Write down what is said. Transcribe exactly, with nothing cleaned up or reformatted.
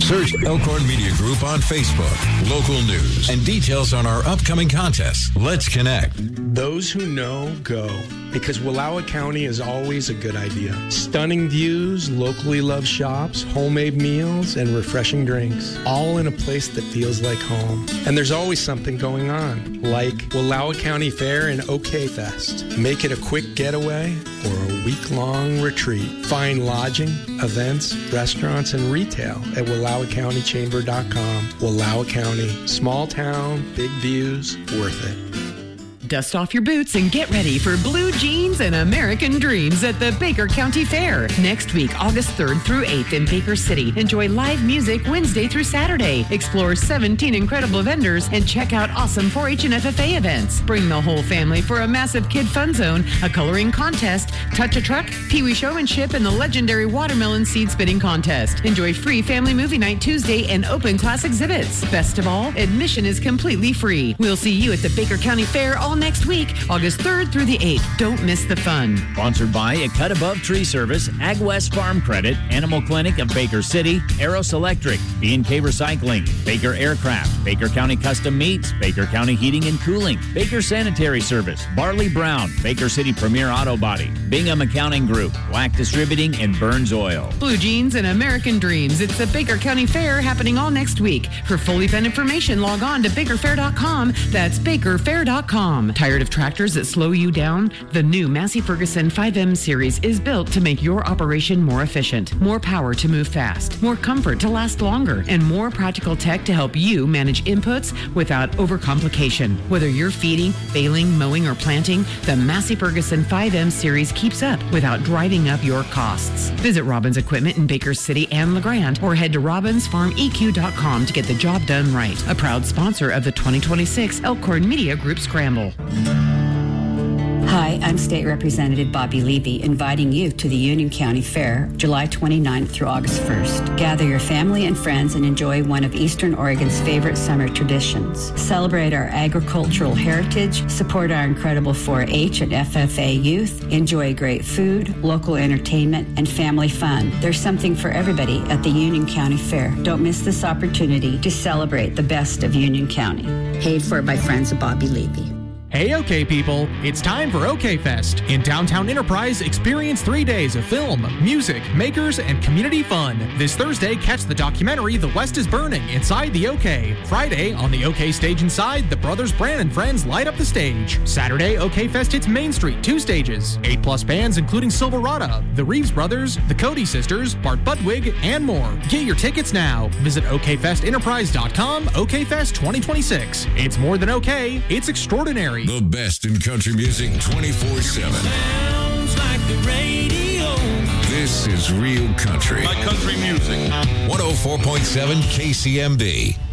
Search Elkhorn Media Group on Facebook, local news, and details on our upcoming contests. Let's connect. Those who know, go. Because Wallowa County is always a good idea. Stunning views, locally loved shops, homemade meals, and refreshing drinks. All in a place that feels like home. And there's always something going on, like Wallowa County Fair and OK Fest. Make it a quick getaway or a week-long retreat. Find lodging, events, restaurants, and retail at Wallowa County Chamber dot com. Wallowa County, small town, big views, worth it. Dust off your boots and get ready for Blue Jeans and American Dreams at the Baker County Fair. Next week, August third through eighth in Baker City. Enjoy live music Wednesday through Saturday. Explore seventeen incredible vendors and check out awesome four H and F F A events. Bring the whole family for a massive kid fun zone, a coloring contest, touch a truck, Pee-wee showmanship, and the legendary watermelon seed spitting contest. Enjoy free family movie night Tuesday and open class exhibits. Best of all, admission is completely free. We'll see you at the Baker County Fair all next week, August third through the eighth. Don't miss the fun. Sponsored by A Cut Above Tree Service, Ag West Farm Credit, Animal Clinic of Baker City, Eros Electric, B and K Recycling, Baker Aircraft, Baker County Custom Meats, Baker County Heating and Cooling, Baker Sanitary Service, Barley Brown, Baker City Premier Auto Body, Bingham Accounting Group, Black Distributing, and Burns Oil. Blue Jeans and American Dreams. It's the Baker County Fair happening all next week. For full event information, log on to baker fair dot com. That's baker fair dot com. Tired of tractors that slow you down? The new Massey Ferguson five M series is built to make your operation more efficient. More power to move fast, more comfort to last longer, and more practical tech to help you manage inputs without overcomplication. Whether you're feeding, baling, mowing, or planting, the Massey Ferguson five M series keeps up without driving up your costs. Visit Robbins Equipment in Baker City and LeGrand, or head to robbins farm e q dot com to get the job done right. A proud sponsor of the twenty twenty-six Elkhorn Media Group Scramble. Hi, I'm State Representative Bobby Levy, inviting you to the Union County Fair, July twenty-ninth through August first. Gather your family and friends and enjoy one of Eastern Oregon's favorite summer traditions. Celebrate our agricultural heritage, support our incredible four H and F F A youth, enjoy great food, local entertainment, and family fun. There's something for everybody at the Union County Fair. Don't miss this opportunity to celebrate the best of Union County. Paid for by Friends of Bobby Levy. Hey, OK people, it's time for OK Fest. In downtown Enterprise, experience three days of film, music, makers, and community fun. This Thursday, catch the documentary The West is Burning inside the OK. Friday, on the OK stage inside, the Brothers Brand and Friends light up the stage. Saturday, OK Fest hits Main Street, two stages. Eight plus bands including Silverado, the Reeves Brothers, the Cody Sisters, Bart Budwig, and more. Get your tickets now. Visit O K Fest Enterprise dot com. OK Fest twenty twenty-six. It's more than OK, it's extraordinary. The best in country music twenty-four seven. Sounds like the radio. This is real country. My country music. one oh four point seven K C M B.